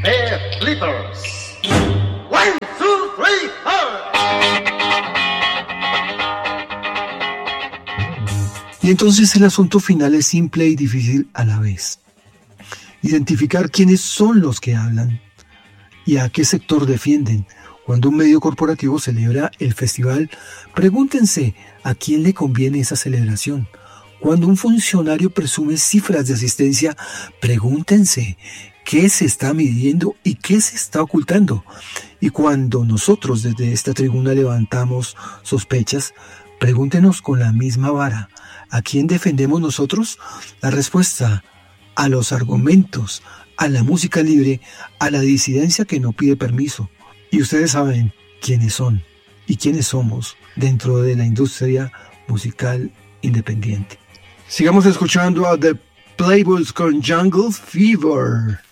Bear Clippers. 1, 2, 3, 4. Y entonces el asunto final es simple y difícil a la vez. Identificar quiénes son los que hablan y a qué sector defienden. Cuando un medio corporativo celebra el festival, pregúntense a quién le conviene esa celebración. Cuando un funcionario presume cifras de asistencia, pregúntense qué se está midiendo y qué se está ocultando. Y cuando nosotros desde esta tribuna levantamos sospechas, pregúntenos con la misma vara, ¿a quién defendemos nosotros? La respuesta: a los argumentos, a la música libre, a la disidencia que no pide permiso. Y ustedes saben quiénes son y quiénes somos dentro de la industria musical independiente. Sigamos escuchando a The Playboys con Jungle Fever.